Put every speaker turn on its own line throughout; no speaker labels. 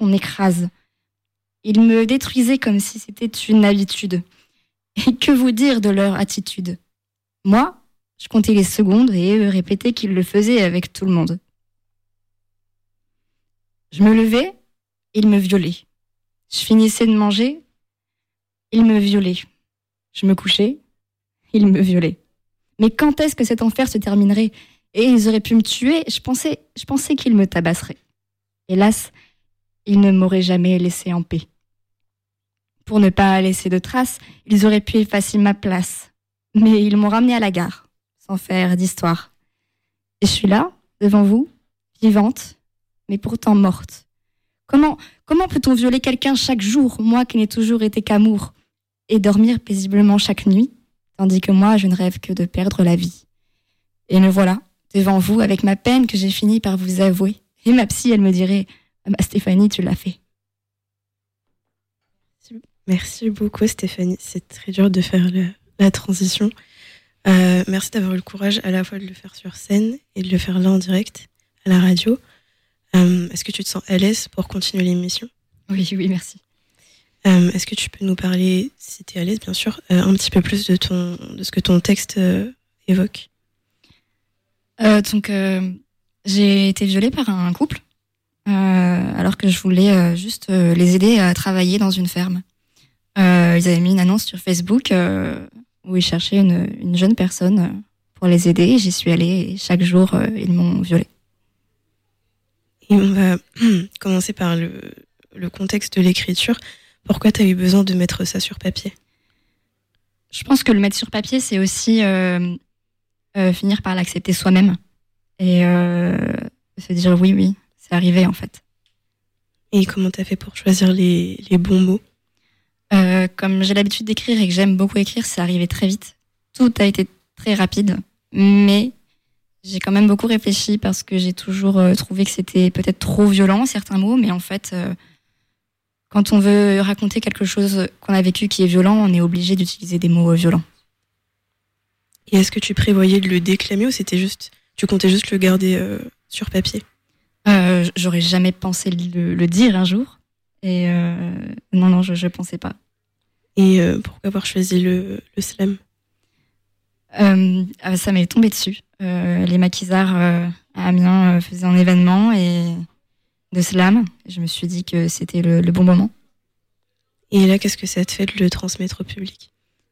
qu'on écrase. Ils me détruisaient comme si c'était une habitude. Et que vous dire de leur attitude? Moi, je comptais les secondes et eux répétaient qu'ils le faisaient avec tout le monde. Je me levais, ils me violaient. Je finissais de manger, ils me violaient. Je me couchais, ils me violaient. Mais quand est-ce que cet enfer se terminerait? Et ils auraient pu me tuer, je pensais qu'ils me tabasseraient. Hélas, ils ne m'auraient jamais laissé en paix. Pour ne pas laisser de traces, ils auraient pu effacer ma place. Mais ils m'ont ramenée à la gare, sans faire d'histoire. Et je suis là, devant vous, vivante, mais pourtant morte. Comment peut-on violer quelqu'un chaque jour, moi qui n'ai toujours été qu'amour, et dormir paisiblement chaque nuit, tandis que moi, je ne rêve que de perdre la vie? Et me voilà, devant vous, avec ma peine que j'ai fini par vous avouer. Et ma psy, elle me dirait « Ah bah Stéphanie, tu l'as fait ».
Merci beaucoup Stéphanie, c'est très dur de faire la transition. Merci d'avoir eu le courage à la fois de le faire sur scène et de le faire là en direct, à la radio. Est-ce que tu te sens à l'aise pour continuer l'émission?
Oui, merci.
Est-ce que tu peux nous parler, si tu es à l'aise bien sûr, un petit peu plus de ce que ton texte évoque?
J'ai été violée par un couple alors que je voulais juste les aider à travailler dans une ferme. Ils avaient mis une annonce sur Facebook où ils cherchaient une jeune personne pour les aider. J'y suis allée et chaque jour, ils m'ont violée.
Et on va commencer par le contexte de l'écriture. Pourquoi tu as eu besoin de mettre ça sur papier?
Je pense que le mettre sur papier, c'est aussi finir par l'accepter soi-même. Et se dire oui, c'est arrivé en fait.
Et comment tu as fait pour choisir les bons mots?
Comme j'ai l'habitude d'écrire et que j'aime beaucoup écrire, c'est arrivé très vite. Tout a été très rapide, mais j'ai quand même beaucoup réfléchi parce que j'ai toujours trouvé que c'était peut-être trop violent, certains mots, mais en fait, quand on veut raconter quelque chose qu'on a vécu qui est violent, on est obligé d'utiliser des mots violents.
Et est-ce que tu prévoyais de le déclamer ou tu comptais juste le garder sur papier?
J'aurais jamais pensé le dire un jour. Et non, je pensais pas.
Et pourquoi avoir choisi le slam?
Ça m'est tombé dessus. Les maquisards à Amiens faisaient un événement de slam. Je me suis dit que c'était le bon moment.
Et là, qu'est-ce que ça te fait de le transmettre au public?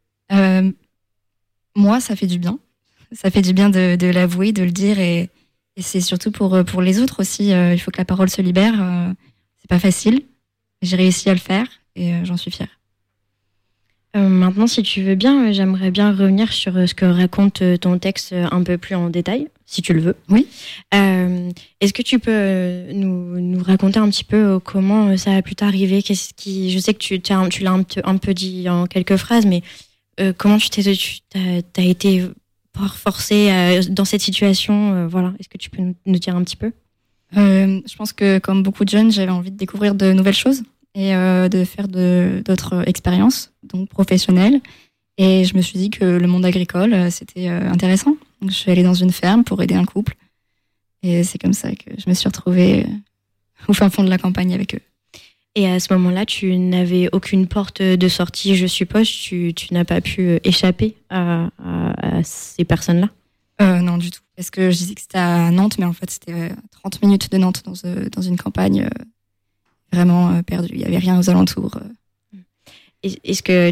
Moi, ça fait du bien. Ça fait du bien de l'avouer, de le dire. Et c'est surtout pour les autres aussi. Il faut que la parole se libère. C'est pas facile. J'ai réussi à le faire et j'en suis fière.
Maintenant, si tu veux bien, j'aimerais bien revenir sur ce que raconte ton texte un peu plus en détail, si tu le veux.
Oui.
Est-ce que tu peux nous raconter un petit peu comment ça a pu t'arriver? Je sais que tu l'as un peu dit en quelques phrases, mais comment t'as été forcée dans cette situation? Voilà. Est-ce que tu peux nous dire un petit peu?
Je pense que comme beaucoup de jeunes, j'avais envie de découvrir de nouvelles choses et de faire d'autres expériences, donc professionnelles. Et je me suis dit que le monde agricole, c'était intéressant. Donc je suis allée dans une ferme pour aider un couple. Et c'est comme ça que je me suis retrouvée au fin fond de la campagne avec eux.
Et à ce moment-là, tu n'avais aucune porte de sortie, je suppose. Tu n'as pas pu échapper à ces personnes-là?
Non, du tout. Parce que je disais que c'était à Nantes, mais en fait, c'était 30 minutes de Nantes dans une campagne vraiment perdue. Il n'y avait rien aux alentours.
Est-ce que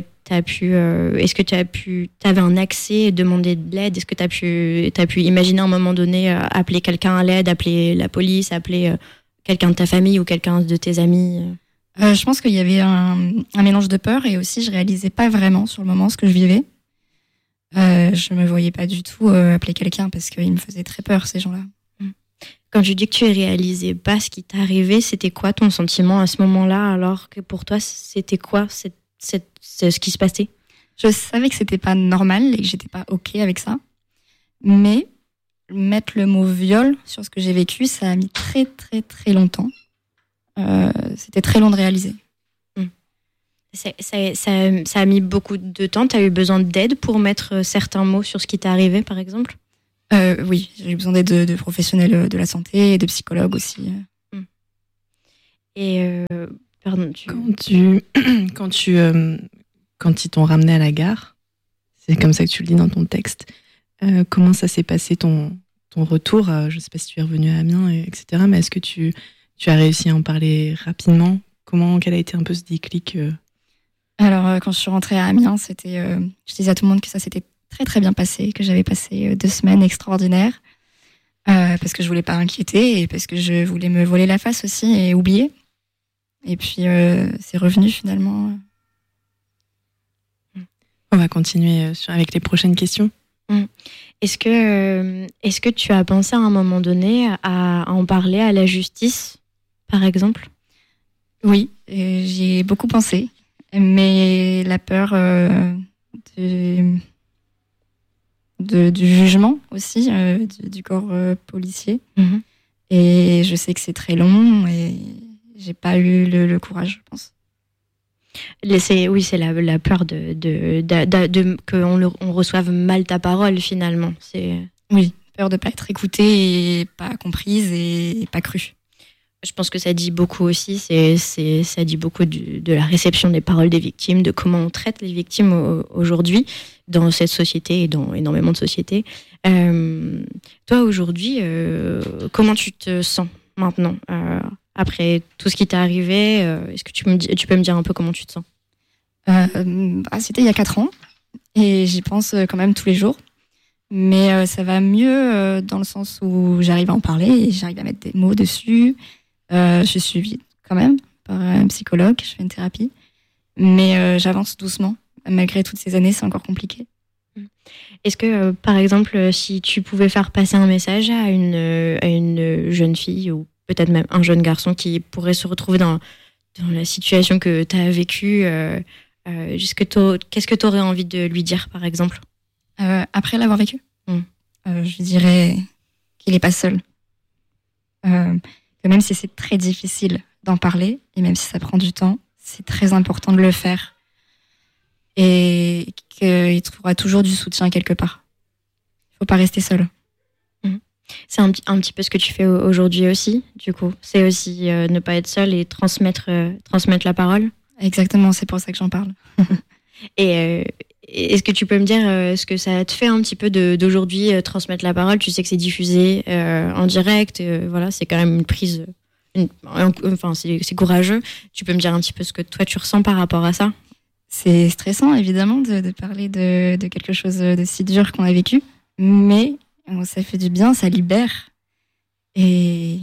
tu avais un accès, demander de l'aide? Est-ce que tu as pu imaginer à un moment donné appeler quelqu'un à l'aide, appeler la police, appeler quelqu'un de ta famille ou quelqu'un de tes amis?
Je pense qu'il y avait un mélange de peur et aussi je réalisais pas vraiment sur le moment ce que je vivais. Je me voyais pas du tout appeler quelqu'un parce qu'ils me faisaient très peur, ces gens-là.
Quand tu dis que tu réalisais pas ce qui t'arrivait, c'était quoi ton sentiment à ce moment-là? Alors que pour toi, c'était quoi ce qui se passait?
Je savais que c'était pas normal et que j'étais pas OK avec ça. Mais mettre le mot viol sur ce que j'ai vécu, ça a mis très, très, très longtemps. C'était très long de réaliser.
Ça a mis beaucoup de temps. Tu as eu besoin d'aide pour mettre certains mots sur ce qui t'est arrivé, par exemple?
Oui, j'ai eu besoin d'aide de professionnels de la santé et de psychologues aussi.
Et Pardon,
quand ils t'ont ramené à la gare, c'est comme ça que tu le dis dans ton texte, comment ça s'est passé ton retour? Je ne sais pas si tu es revenu à Amiens, etc. Mais est-ce que tu as réussi à en parler rapidement? Quel a été un peu ce déclic?
Alors, quand je suis rentrée à Amiens, je disais à tout le monde que ça s'était très très bien passé, que j'avais passé 2 semaines extraordinaires, parce que je voulais pas inquiéter et parce que je voulais me voiler la face aussi et oublier. Et puis, c'est revenu finalement.
On va continuer avec les prochaines questions.
Est-ce que tu as pensé à un moment donné à en parler à la justice, par exemple?
Oui, j'y ai beaucoup pensé, mais la peur du jugement aussi, du corps policier.
Mm-hmm.
Et je sais que c'est très long et j'ai pas eu le courage, je pense.
C'est la peur qu'on reçoive mal ta parole finalement.
Oui, peur de pas être écoutée et pas comprise et pas crue.
Je pense que ça dit beaucoup aussi, ça dit beaucoup de la réception des paroles des victimes, de comment on traite les victimes aujourd'hui dans cette société et dans énormément de sociétés. Toi aujourd'hui, comment tu te sens maintenant après tout ce qui t'est arrivé? Est-ce que tu peux me dire un peu comment tu te sens?
C'était il y a 4 ans et j'y pense quand même tous les jours. Mais ça va mieux dans le sens où j'arrive à en parler et j'arrive à mettre des mots dessus. Je suis suivie quand même par un psychologue, je fais une thérapie. Mais j'avance doucement. Malgré toutes ces années, c'est encore compliqué.
Est-ce que, par exemple, si tu pouvais faire passer un message à une jeune fille ou peut-être même un jeune garçon qui pourrait se retrouver dans la situation que tu as vécue, qu'est-ce que tu aurais envie de lui dire, par exemple?
Après l'avoir vécu, je lui dirais qu'il n'est pas seul. Que même si c'est très difficile d'en parler, et même si ça prend du temps, c'est très important de le faire. Et qu'il trouvera toujours du soutien quelque part. Il ne faut pas rester seul.
C'est un petit peu ce que tu fais aujourd'hui aussi, du coup. C'est aussi ne pas être seul et transmettre la parole.
Exactement, c'est pour ça que j'en parle.
Et est-ce que tu peux me dire ce que ça te fait un petit peu d'aujourd'hui transmettre la parole? Tu sais que c'est diffusé en direct, voilà, c'est quand même une prise, c'est courageux. Tu peux me dire un petit peu ce que toi tu ressens par rapport à ça?
C'est stressant évidemment de parler de quelque chose de si dur qu'on a vécu, mais ça fait du bien, ça libère. Et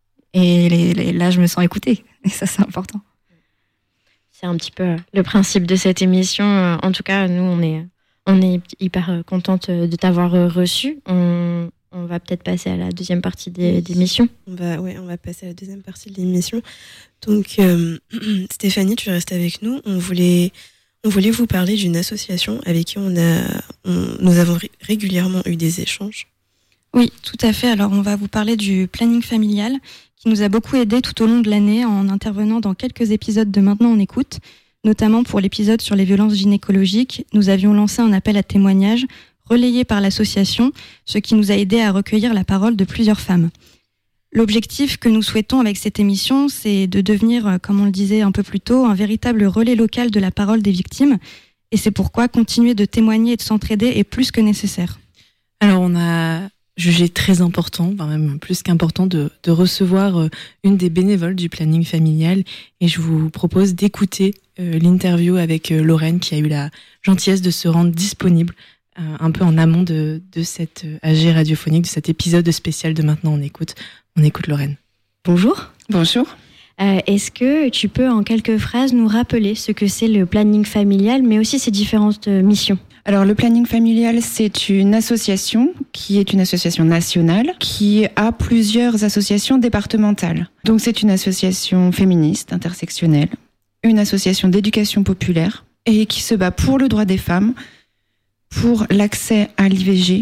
là je me sens écoutée, et ça c'est important.
C'est un petit peu le principe de cette émission. En tout cas, nous, on est hyper contente de t'avoir reçu. On va peut-être passer à la deuxième partie des missions.
On va passer à la deuxième partie de l'émission. Donc, Stéphanie, tu restes avec nous. On voulait vous parler d'une association avec qui nous avons régulièrement eu des échanges.
Oui, tout à fait. Alors, on va vous parler du planning familial qui nous a beaucoup aidé tout au long de l'année en intervenant dans quelques épisodes de Maintenant on écoute. Notamment pour l'épisode sur les violences gynécologiques, nous avions lancé un appel à témoignages relayé par l'association, ce qui nous a aidé à recueillir la parole de plusieurs femmes. L'objectif que nous souhaitons avec cette émission, c'est de devenir, comme on le disait un peu plus tôt, un véritable relais local de la parole des victimes. Et c'est pourquoi continuer de témoigner et de s'entraider est plus que nécessaire.
Alors on a jugé très important, même plus qu'important, de recevoir une des bénévoles du planning familial. Et je vous propose d'écouter l'interview avec Lorraine, qui a eu la gentillesse de se rendre disponible un peu en amont de cette AG radiophonique, de cet épisode spécial de Maintenant on écoute. On écoute Lorraine.
Bonjour.
Bonjour.
Est-ce que tu peux en quelques phrases nous rappeler ce que c'est le planning familial, mais aussi ses différentes missions?
Alors, le planning familial, c'est une association qui est une association nationale qui a plusieurs associations départementales. Donc, c'est une association féministe, intersectionnelle, une association d'éducation populaire et qui se bat pour le droit des femmes, pour l'accès à l'IVG,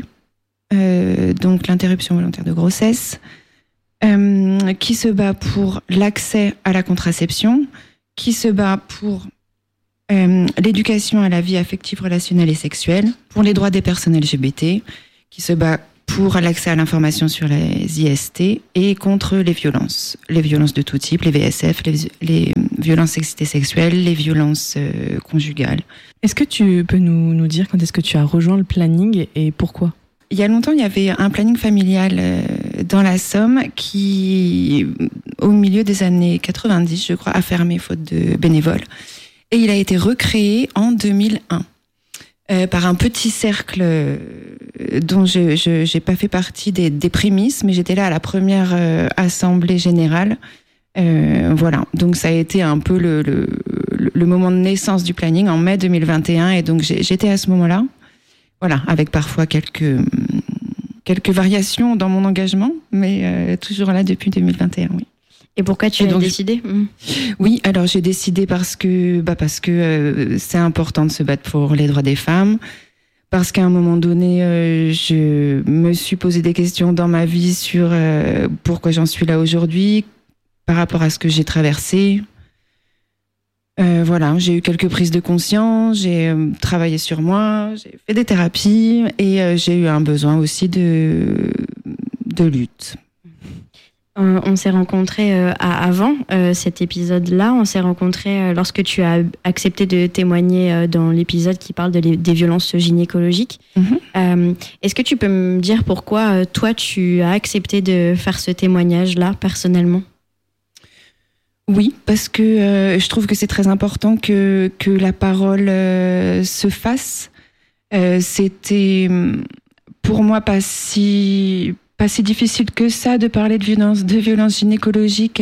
donc l'interruption volontaire de grossesse, qui se bat pour l'accès à la contraception, qui se bat pour l'éducation à la vie affective, relationnelle et sexuelle, pour les droits des personnes LGBT, qui se bat pour l'accès à l'information sur les IST et contre les violences de tout type, les VSF, les violences sexistes et sexuelles, les violences conjugales.
Est-ce que tu peux nous dire quand est-ce que tu as rejoint le planning et pourquoi ?
Il y a longtemps, il y avait un planning familial dans la Somme qui, au milieu des années 90, je crois, a fermé faute de bénévoles. Et il a été recréé en 2001 par un petit cercle dont je n'ai pas fait partie des prémices, mais j'étais là à la première assemblée générale. Voilà, donc ça a été un peu le moment de naissance du planning en mai 2021, et donc j'étais à ce moment-là. Voilà, avec parfois quelques variations dans mon engagement, mais toujours là depuis 2021, oui.
Et pourquoi tu as décidé ?
Oui, alors j'ai décidé parce que c'est important de se battre pour les droits des femmes, parce qu'à un moment donné, je me suis posé des questions dans ma vie sur pourquoi j'en suis là aujourd'hui, par rapport à ce que j'ai traversé. Voilà, j'ai eu quelques prises de conscience, j'ai travaillé sur moi, j'ai fait des thérapies et j'ai eu un besoin aussi de lutte.
On s'est rencontrés avant cet épisode-là. On s'est rencontrés lorsque tu as accepté de témoigner dans l'épisode qui parle des violences gynécologiques. Est-ce que tu peux me dire pourquoi toi tu as accepté de faire ce témoignage-là personnellement ?
Oui, parce que je trouve que c'est très important que la parole se fasse. C'était pour moi pas si difficile que ça de parler de violence gynécologique.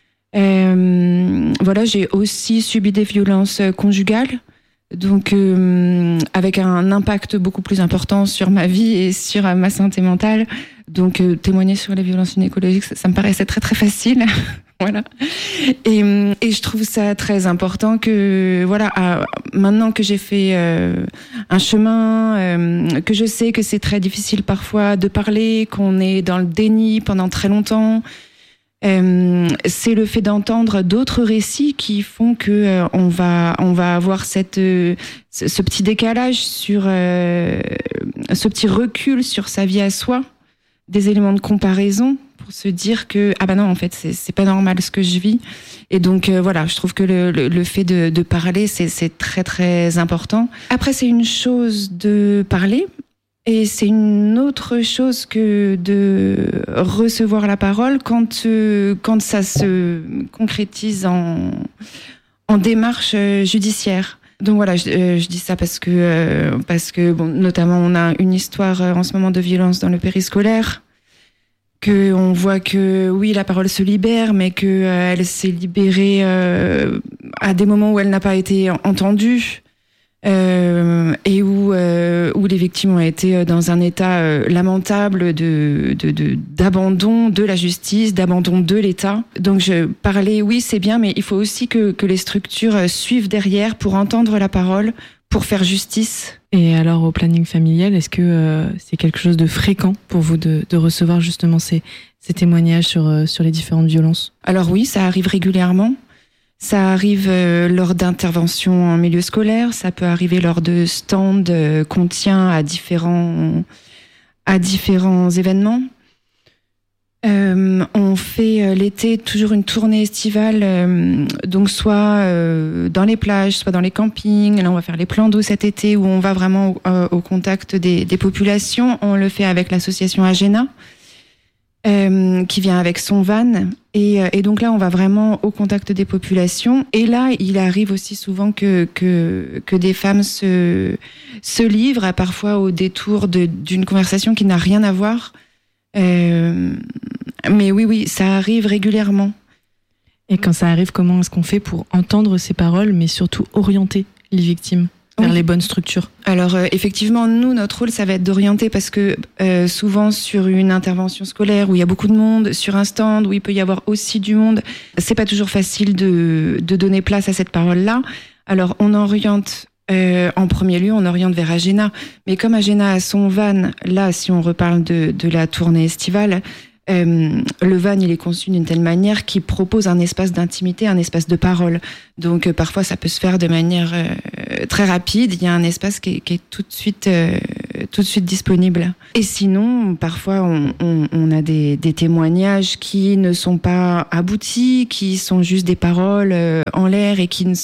Voilà, j'ai aussi subi des violences conjugales, donc avec un impact beaucoup plus important sur ma vie et sur ma santé mentale. Donc témoigner sur les violences gynécologiques, ça me paraissait très très facile. Voilà. Et je trouve ça très important que, voilà, maintenant que j'ai fait un chemin, que je sais que c'est très difficile parfois de parler, qu'on est dans le déni pendant très longtemps, c'est le fait d'entendre d'autres récits qui font que on va avoir ce petit décalage sur ce petit recul sur sa vie à soi, des éléments de comparaison pour se dire que ah bah non, en fait c'est pas normal ce que je vis. Et donc voilà, je trouve que le fait de parler c'est très très important. Après, c'est une chose de parler et c'est une autre chose que de recevoir la parole quand ça se concrétise en démarche judiciaire. Donc voilà, je dis ça parce que bon, notamment on a une histoire en ce moment de violence dans le périscolaire, que on voit que oui, la parole se libère, mais que elle s'est libérée à des moments où elle n'a pas été entendue, et où les victimes ont été dans un état lamentable d'abandon de la justice, d'abandon de l'État. Donc parler, oui, c'est bien, mais il faut aussi que les structures suivent derrière pour entendre la parole, pour faire justice.
Et alors, au planning familial, est-ce que c'est quelque chose de fréquent pour vous de recevoir justement ces témoignages sur les différentes violences ? Alors
oui, ça arrive régulièrement. Ça arrive lors d'interventions en milieu scolaire, ça peut arriver lors de stands qu'on tient à différents événements. On fait l'été toujours une tournée estivale, donc soit dans les plages, soit dans les campings. Là, on va faire les plans d'eau cet été où on va vraiment au contact des populations. On le fait avec l'association Agena, qui vient avec son van. Et donc là, on va vraiment au contact des populations. Et là, il arrive aussi souvent que des femmes se livrent, parfois au détour d'une conversation qui n'a rien à voir. Mais oui, ça arrive régulièrement.
Et quand ça arrive, comment est-ce qu'on fait pour entendre ces paroles, mais surtout orienter les victimes vers les bonnes structures ?
Alors effectivement, nous, notre rôle, ça va être d'orienter, parce que souvent sur une intervention scolaire où il y a beaucoup de monde, sur un stand où il peut y avoir aussi du monde, c'est pas toujours facile de donner place à cette parole-là. Alors on oriente. En premier lieu, on oriente vers Agena. Mais comme Agena a son van, là, si on reparle de la tournée estivale, le van, il est conçu d'une telle manière qu'il propose un espace d'intimité, un espace de parole. Donc, parfois, ça peut se faire de manière très rapide. Il y a un espace qui est tout de suite tout de suite disponible. Et sinon, parfois, on a des témoignages qui ne sont pas aboutis, qui sont juste des paroles en l'air et qu'il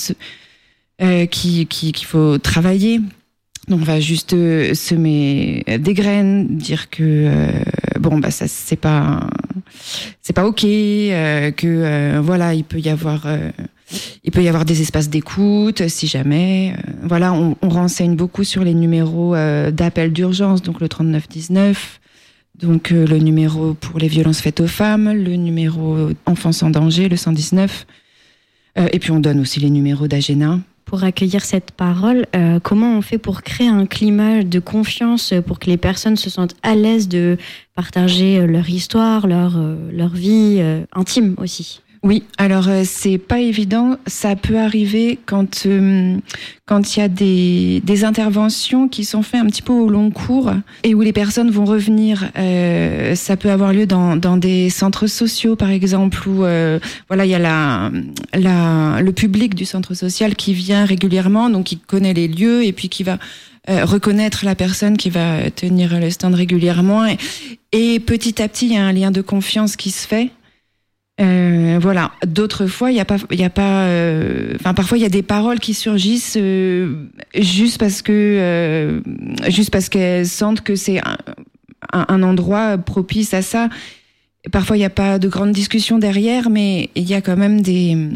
faut travailler. Donc on va juste semer des graines, dire que ça c'est pas ok, que voilà, il peut y avoir des espaces d'écoute si jamais. Voilà, on renseigne beaucoup sur les numéros d'appel d'urgence, donc le 3919, donc le numéro pour les violences faites aux femmes, le numéro enfance en danger, le 119, et puis on donne aussi les numéros d'Agena.
Pour accueillir cette parole, comment on fait pour créer un climat de confiance pour que les personnes se sentent à l'aise de partager leur histoire, leur vie intime aussi?
Oui, alors c'est pas évident. Ça peut arriver quand il y a des interventions qui sont faites un petit peu au long cours et où les personnes vont revenir. Ça peut avoir lieu dans des centres sociaux, par exemple, où il y a le public du centre social qui vient régulièrement, donc qui connaît les lieux et puis qui va reconnaître la personne qui va tenir le stand régulièrement. Et petit à petit, il y a un lien de confiance qui se fait. D'autres fois, parfois il y a des paroles qui surgissent juste parce qu'elles sentent que c'est un endroit propice à ça. Parfois, il n'y a pas de grande discussion derrière, mais il y a quand même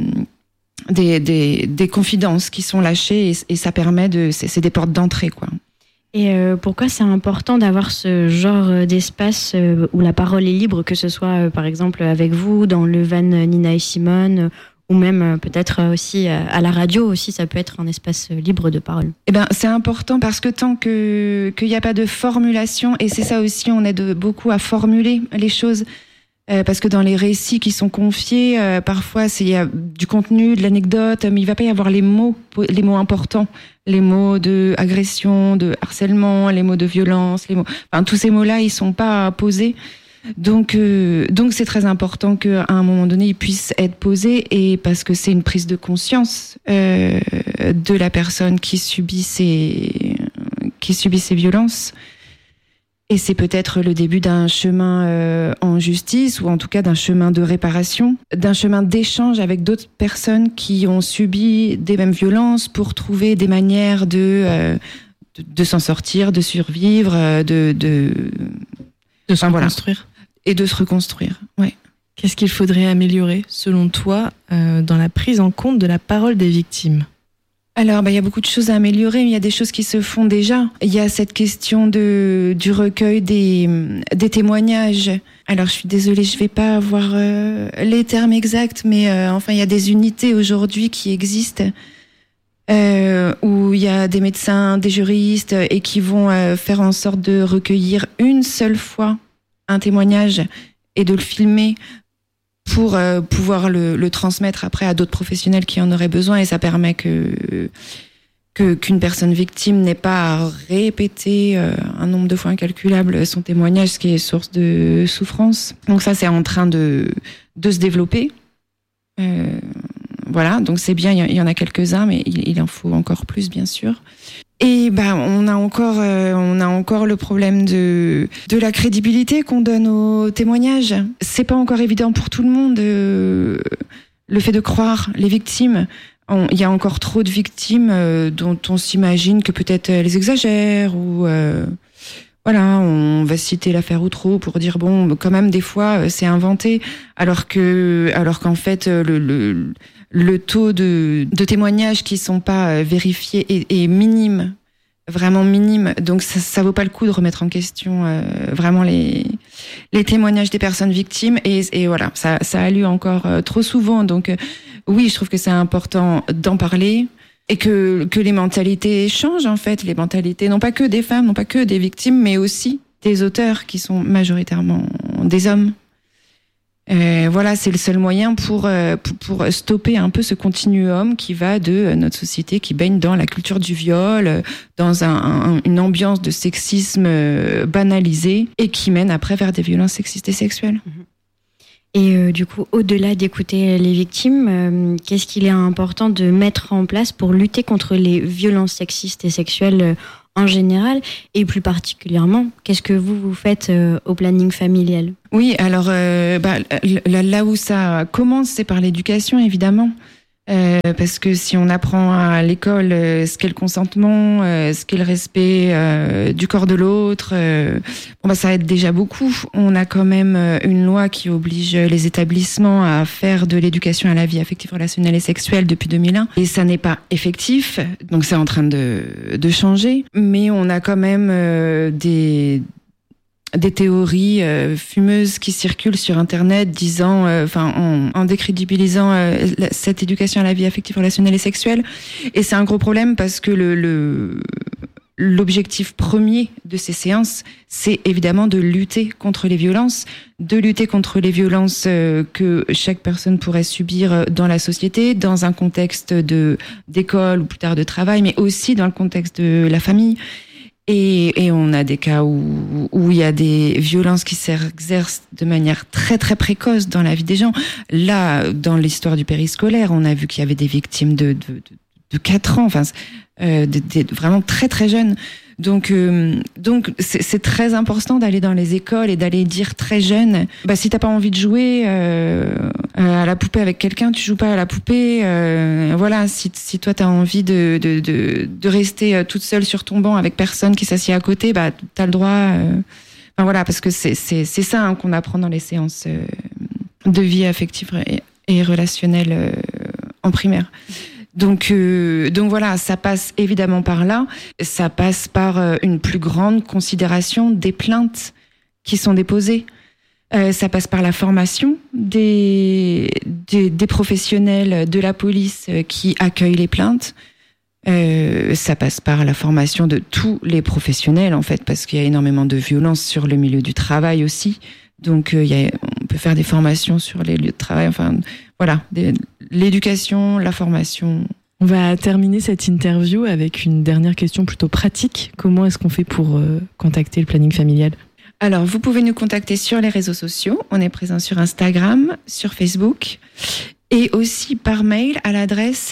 des confidences qui sont lâchées et ça permet c'est des portes d'entrée, quoi.
Et pourquoi c'est important d'avoir ce genre d'espace où la parole est libre, que ce soit par exemple avec vous, dans le van Nina et Simone, ou même peut-être aussi à la radio aussi, ça peut être un espace libre de parole.
C'est important parce que tant qu'il n'y a pas de formulation, et c'est ça aussi, on aide beaucoup à formuler les choses. Parce que dans les récits qui sont confiés, parfois il y a du contenu, de l'anecdote, mais il va pas y avoir les mots importants, les mots de agression, de harcèlement, les mots de violence, tous ces mots-là, ils sont pas posés. Donc c'est très important qu'à un moment donné, ils puissent être posés, et parce que c'est une prise de conscience de la personne qui subit ces violences. Et c'est peut-être le début d'un chemin en justice, ou en tout cas d'un chemin de réparation, d'un chemin d'échange avec d'autres personnes qui ont subi des mêmes violences pour trouver des manières de s'en sortir, de survivre, de
se reconstruire.
Et de se reconstruire, ouais.
Qu'est-ce qu'il faudrait améliorer, selon toi, dans la prise en compte de la parole des victimes ?
Alors, il y a beaucoup de choses à améliorer, mais il y a des choses qui se font déjà. Il y a cette question du recueil des témoignages. Alors, je suis désolée, je vais pas avoir les termes exacts, mais il y a des unités aujourd'hui qui existent où il y a des médecins, des juristes, et qui vont faire en sorte de recueillir une seule fois un témoignage et de le filmer pour pouvoir le transmettre après à d'autres professionnels qui en auraient besoin, et ça permet qu'une personne victime n'ait pas à répéter un nombre de fois incalculable son témoignage, ce qui est source de souffrance. Donc ça, c'est en train de se développer. Donc c'est bien, il y en a quelques-uns, mais il en faut encore plus, bien sûr. Et on a encore le problème de la crédibilité qu'on donne aux témoignages. C'est pas encore évident pour tout le monde le fait de croire les victimes. Il y a encore trop de victimes dont on s'imagine que peut-être elles exagèrent, ou on va citer l'affaire Outreau pour dire quand même des fois c'est inventé, alors qu'en fait le taux de témoignages qui sont pas vérifiés est minime, vraiment minime. Donc ça vaut pas le coup de remettre en question vraiment les témoignages des personnes victimes, et voilà, ça a lieu encore trop souvent. Donc oui, je trouve que c'est important d'en parler, et que les mentalités changent, en fait, les mentalités non pas que des femmes, non pas que des victimes, mais aussi des auteurs qui sont majoritairement des hommes. C'est le seul moyen pour stopper un peu ce continuum qui va de notre société qui baigne dans la culture du viol, dans une ambiance de sexisme banalisé, et qui mène après vers des violences sexistes et sexuelles.
Et du coup, au-delà d'écouter les victimes, qu'est-ce qu'il est important de mettre en place pour lutter contre les violences sexistes et sexuelles en général, et plus particulièrement, qu'est-ce que vous faites au planning familial ?
Oui, alors là où ça commence, c'est par l'éducation, évidemment. Parce que si on apprend à l'école ce qu'est le consentement, ce qu'est le respect du corps de l'autre, ça aide déjà beaucoup. On a quand même une loi qui oblige les établissements à faire de l'éducation à la vie affective, relationnelle et sexuelle depuis 2001. Et ça n'est pas effectif, donc c'est en train de changer. Mais on a quand même des théories fumeuses qui circulent sur Internet disant, en décrédibilisant cette éducation à la vie affective, relationnelle et sexuelle. Et c'est un gros problème parce que l'objectif premier de ces séances, c'est évidemment de lutter contre les violences, que chaque personne pourrait subir dans la société, dans un contexte d'école ou plus tard de travail, mais aussi dans le contexte de la famille. Et on a des cas où il y a des violences qui s'exercent de manière très très précoce dans la vie des gens. Là, dans l'histoire du périscolaire, on a vu qu'il y avait des victimes de 4 ans, vraiment très très jeunes. Donc c'est très important d'aller dans les écoles et d'aller dire très jeune, si t'as pas envie de jouer à la poupée avec quelqu'un, tu joues pas à la poupée. Si toi t'as envie de rester toute seule sur ton banc avec personne qui s'assied à côté, t'as le droit. Parce que c'est ça qu'on apprend dans les séances de vie affective et relationnelle en primaire. Donc voilà, ça passe évidemment par là. Ça passe par une plus grande considération des plaintes qui sont déposées. Ça passe par la formation des professionnels de la police qui accueillent les plaintes. Ça passe par la formation de tous les professionnels, en fait, parce qu'il y a énormément de violence sur le milieu du travail aussi. Donc on peut faire des formations sur les lieux de travail. L'éducation, la formation.
On va terminer cette interview avec une dernière question plutôt pratique. Comment est-ce qu'on fait pour contacter le planning familial ?
Alors, vous pouvez nous contacter sur les réseaux sociaux. On est présent sur Instagram, sur Facebook et aussi par mail à l'adresse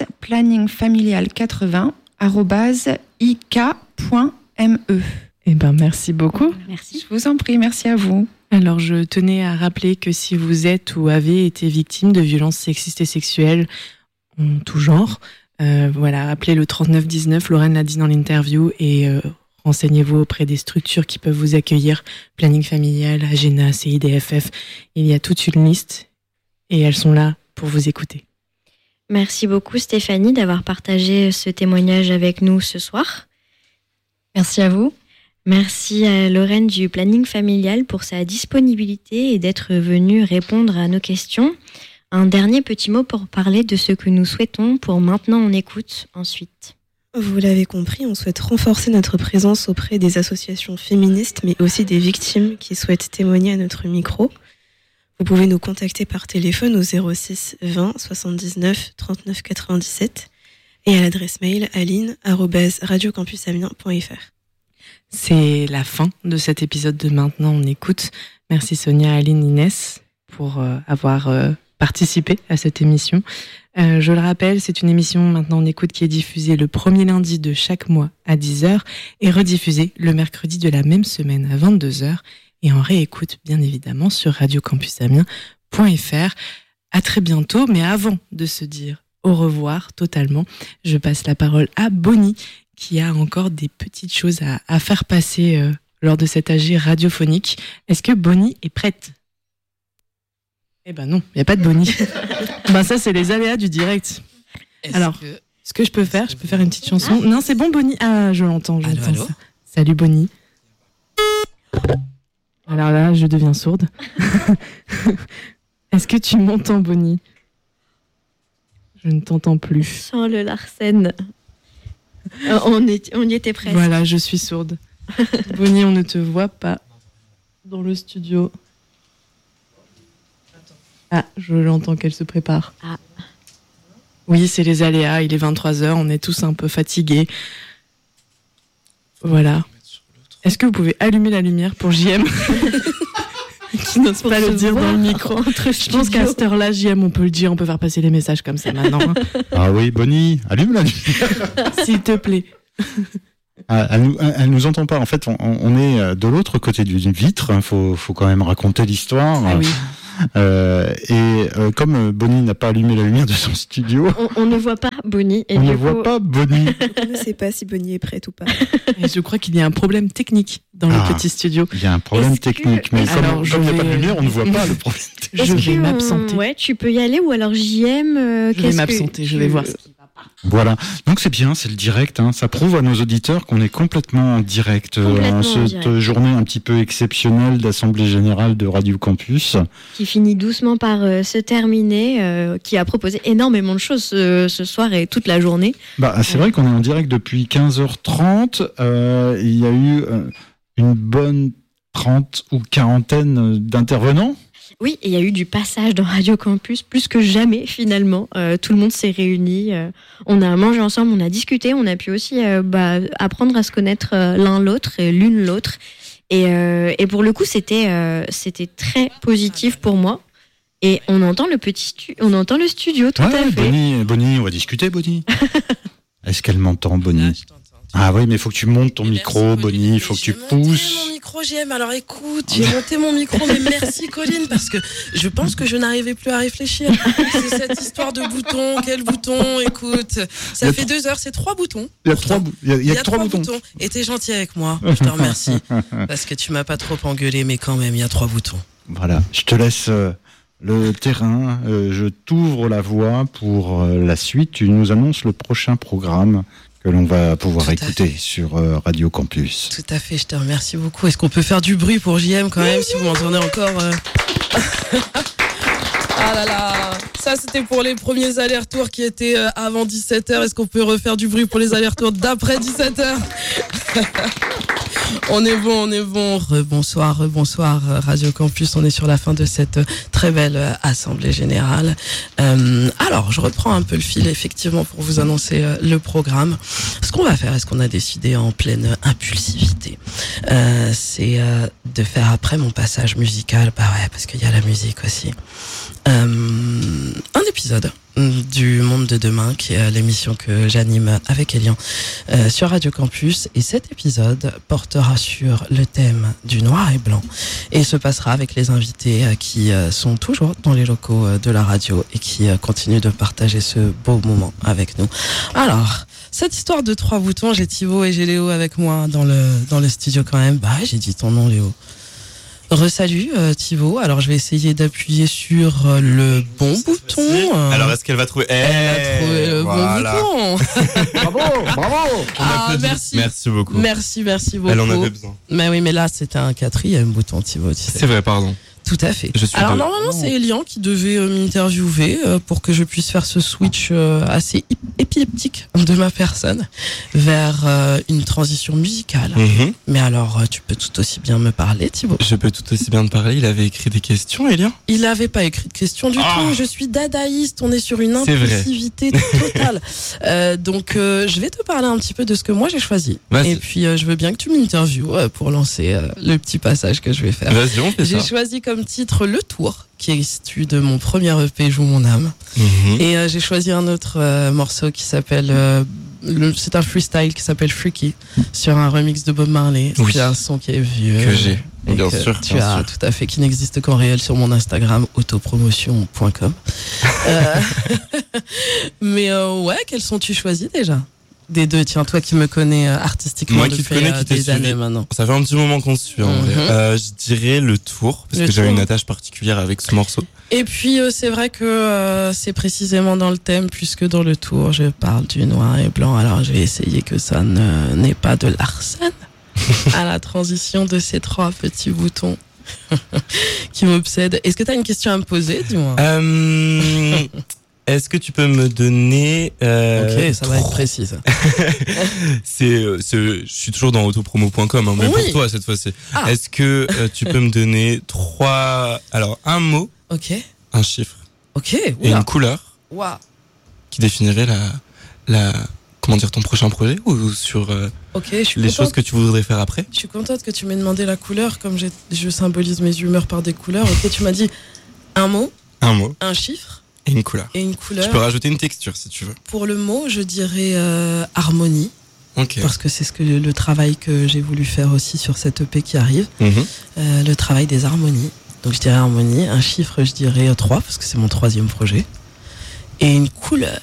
planningfamilial80@ik.me.
Merci beaucoup.
Merci.
Je vous en prie, merci à vous.
Alors, je tenais à rappeler que si vous êtes ou avez été victime de violences sexistes et sexuelles en tout genre, appelez le 3919, Lorraine l'a dit dans l'interview, et renseignez-vous auprès des structures qui peuvent vous accueillir, Planning Familial, AGENA, CIDFF. Il y a toute une liste et elles sont là pour vous écouter.
Merci beaucoup Stéphanie d'avoir partagé ce témoignage avec nous ce soir.
Merci à vous.
Merci à Lorraine du Planning Familial pour sa disponibilité et d'être venue répondre à nos questions. Un dernier petit mot pour parler de ce que nous souhaitons pour Maintenant on écoute ensuite.
Vous l'avez compris, on souhaite renforcer notre présence auprès des associations féministes, mais aussi des victimes qui souhaitent témoigner à notre micro. Vous pouvez nous contacter par téléphone au 06 20 79 39 97 et à l'adresse mail aline@radiocampusamiens.fr.
C'est la fin de cet épisode de Maintenant on écoute. Merci Sonia, Aline, Inès pour avoir participé à cette émission. Je le rappelle, c'est une émission Maintenant on écoute qui est diffusée le premier lundi de chaque mois à 10h et rediffusée le mercredi de la même semaine à 22h et en réécoute bien évidemment sur radiocampusamiens.fr. À très bientôt, mais avant de se dire au revoir totalement, je passe la parole à Bonnie qui a encore des petites choses à faire passer lors de cet AG radiophonique. Est-ce que Bonnie est prête ? Eh ben non, il n'y a pas de Bonnie. Ça, c'est les aléas du direct. Alors, ce que je peux faire une petite chanson. Non, c'est bon, Bonnie. Ah, je l'entends, j'entends ça. Salut, Bonnie. Alors là, je deviens sourde. Est-ce que tu m'entends, Bonnie ? Je ne t'entends plus.
Sans le Larsen. On y était presque.
Voilà, je suis sourde. Bonnie, on ne te voit pas dans le studio. Ah, je l'entends qu'elle se prépare.
Ah.
Oui, c'est les aléas, il est 23h, on est tous un peu fatigués. Voilà. Est-ce que vous pouvez allumer la lumière pour JM qui n'ose pas le dire dans le micro. Je pense qu'à cette heure-là, JM, on peut le dire, on peut faire passer les messages comme ça maintenant.
Ah oui, Bonnie, allume la lumière.
S'il te plaît.
Elle nous entend pas. En fait, on est de l'autre côté d'une vitre. Faut quand même raconter l'histoire.
Ah oui.
Comme Bonnie n'a pas allumé la lumière de son studio,
on ne voit pas Bonnie. Et
on ne voit pas Bonnie.
On ne sait pas si Bonnie est prête ou pas.
Et je crois qu'il y a un problème technique dans le petit studio.
Il y a un problème technique, mais comme il n'y a pas de lumière, on ne voit pas le problème technique.
Je vais m'absenter.
Ouais, tu peux y aller ou alors JM.
Je vais m'absenter, je vais voir.
Voilà, donc c'est bien, c'est le direct, hein. Ça prouve à nos auditeurs qu'on est complètement en direct en cette journée un petit peu exceptionnelle d'Assemblée Générale de Radio Campus.
Qui finit doucement par se terminer, qui a proposé énormément de choses ce soir et toute la journée.
C'est vrai qu'on est en direct depuis 15h30, il y a eu une bonne 30 ou quarantaine d'intervenants.
Oui, il y a eu du passage dans Radio Campus, plus que jamais finalement. Tout le monde s'est réuni, on a mangé ensemble, on a discuté, on a pu aussi apprendre à se connaître l'un l'autre et l'une l'autre. Et pour le coup, c'était très positif pour moi. Et on entend le studio, tout à fait.
Bonnie, on va discuter, Bonnie. Est-ce qu'elle m'entend, Bonnie ? Ah oui, mais il faut que tu montes ton micro, Bonnie, il faut que tu pousses.
J'ai monté mon micro, JM. Alors écoute, j'ai monté mon micro, mais merci Colline, parce que je pense que je n'arrivais plus à réfléchir. C'est cette histoire de boutons, quel bouton, écoute. Ça fait 2 heures, c'est 3 boutons.
Il y a 3 boutons.
Et t'es gentil avec moi, je te remercie. Parce que tu m'as pas trop engueulé, mais quand même, il y a 3 boutons.
Voilà, je te laisse le terrain, je t'ouvre la voie pour la suite. Tu nous annonces le prochain programme que l'on va pouvoir écouter sur Radio Campus.
Tout à fait, je te remercie beaucoup. Est-ce qu'on peut faire du bruit pour JM quand même, si vous m'entendez encore Ah là là, ça c'était pour les premiers allers-retours qui étaient avant 17h. Est-ce qu'on peut refaire du bruit pour les allers-retours d'après 17h? On est bon. Rebonsoir, Radio Campus. On est sur la fin de cette très belle Assemblée Générale. Alors, je reprends un peu le fil, effectivement, pour vous annoncer le programme. Ce qu'on va faire, est-ce qu'on a décidé en pleine impulsivité, c'est de faire après mon passage musical, parce qu'il y a la musique aussi, un épisode du Monde de Demain, qui est l'émission que j'anime avec Elian sur Radio Campus. Et cet épisode portera sur le thème du noir et blanc et se passera avec les invités qui sont toujours dans les locaux de la radio et qui continuent de partager ce beau moment avec nous. Alors, cette histoire de 3 boutons, j'ai Thibaut et j'ai Léo avec moi dans le studio quand même. J'ai dit ton nom, Léo. Resalut Thibaut, alors je vais essayer d'appuyer sur le bon bouton.
Alors est-ce qu'elle va trouver
Elle a trouvé le bon bouton. Bravo.
Merci beaucoup.
Merci beaucoup.
Elle en avait besoin.
Mais oui, mais là c'était un 4e bouton, Thibaut. Tu sais.
C'est vrai, pardon.
Tout à fait. Normalement, c'est Elian qui devait m'interviewer pour que je puisse faire ce switch assez épileptique de ma personne vers une transition musicale.
Mm-hmm.
Mais alors, tu peux tout aussi bien me parler, Thibaut.
Je peux tout aussi bien te parler. Il avait écrit des questions, Elian ?
Il n'avait pas écrit de questions du tout. Je suis dadaïste. On est sur une impulsivité totale. Donc, je vais te parler un petit peu de ce que moi j'ai choisi.
Vas-y.
Et puis, je veux bien que tu m'interviewes pour lancer le petit passage que je vais faire.
Vas-y, on fait ça.
J'ai choisi comme titre Le Tour, qui est issu de mon premier EP Joue mon âme.
Mm-hmm.
Et j'ai choisi un autre morceau qui s'appelle c'est un freestyle qui s'appelle Freaky, sur un remix de Bob Marley.
Oui.
C'est un son qui est vieux
que j'ai, bien
que
sûr,
tu as tout à fait, qui n'existe qu'en réel sur mon Instagram autopromotion.com. Mais ouais, quels sont-tu choisis déjà? Des deux, tiens, toi qui me connais artistiquement
moi
depuis
qui te connais,
des années maintenant.
Ça fait un petit moment qu'on se suit en vrai. Je dirais Le Tour, parce que j'avais une attache particulière avec ce morceau.
Et puis c'est vrai que c'est précisément dans le thème, puisque dans Le Tour je parle du noir et blanc. Alors je vais essayer que ça n'est pas de l'arsène à la transition de ces 3 petits boutons qui m'obsèdent. Est-ce que tu as une question à me poser, dis-moi?
Est-ce que tu peux me donner
ok, ça va être précis ça.
Je suis toujours dans autopromo.com, mais pour toi cette fois-ci. Est-ce que tu peux me donner 3... Alors, un mot, un chiffre, et une couleur qui définirait comment dire, ton prochain projet, ou sur les choses que tu voudrais faire après?
Je suis contente que tu m'aies demandé la couleur, comme je symbolise mes humeurs par des couleurs. Ok, tu m'as dit un mot, un chiffre,
et une couleur.
Tu
peux rajouter une texture si tu veux.
Pour le mot, je dirais harmonie.
Okay.
Parce que c'est le travail que j'ai voulu faire aussi sur cette EP qui arrive. Le travail des harmonies. Donc je dirais harmonie, un chiffre je dirais 3 parce que c'est mon 3e projet. Et une couleur,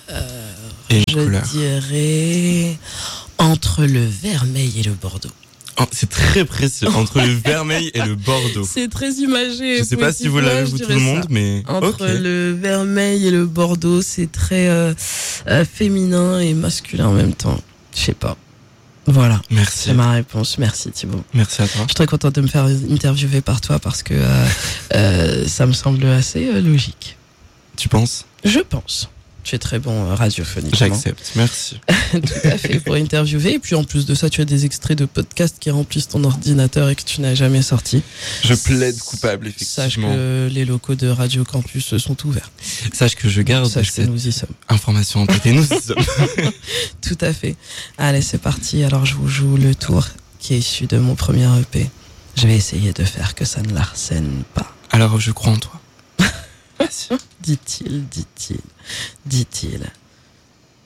dirais entre le vermeil et le bordeaux.
Oh, c'est très précis, entre le vermeil et le bordeaux.
C'est très imagé.
Je sais pas si vous l'avez vu tout le monde, mais...
Entre le vermeil et le bordeaux, c'est très féminin et masculin en même temps. Je sais pas. Voilà.
Merci.
C'est ma réponse. Merci Thibaut.
Merci à toi.
Je suis très contente de me faire interviewer par toi parce que ça me semble assez logique.
Tu penses ?
Je pense. Tu es très bon radiophoniquement.
J'accepte, merci.
Tout à fait, pour interviewer. Et puis en plus de ça, tu as des extraits de podcasts qui remplissent ton ordinateur et que tu n'as jamais sorti.
Je plaide coupable, effectivement.
Sache que les locaux de Radio Campus sont ouverts.
Sache que je garde
cette nous y sommes.
Information en tête et nous y sommes.
Tout à fait. Allez, c'est parti. Alors je vous joue le tour qui est issu de mon premier EP. Je vais essayer de faire que ça ne l'arsène pas.
Alors je crois en toi.
Dit-il.